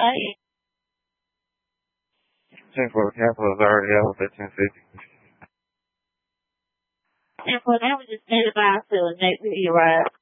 say? 10-4 capital is already out at 1050. And for that, we just standing by until the next video, right?